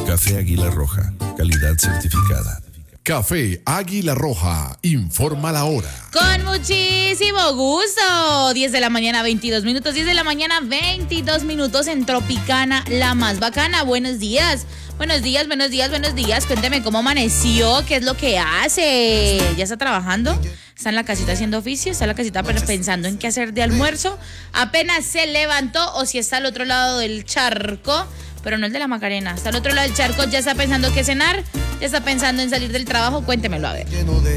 Café Águila Roja, calidad certificada. Café Águila Roja, informa la hora. Con muchísimo gusto. 10 de la mañana, 22 minutos. 10 de la mañana, 22 minutos en Tropicana, la más bacana. Buenos días. Buenos días, buenos días, buenos días. Cuénteme cómo amaneció, qué es lo que hace. ¿Ya está trabajando? ¿Está en la casita haciendo oficio? ¿Está en la casita pensando en qué hacer de almuerzo? ¿Apenas se levantó o si está al otro lado del charco? Pero no el de la Macarena. Está al otro lado del charco, ya está pensando qué cenar, ya está pensando en salir del trabajo. Cuéntemelo, a ver.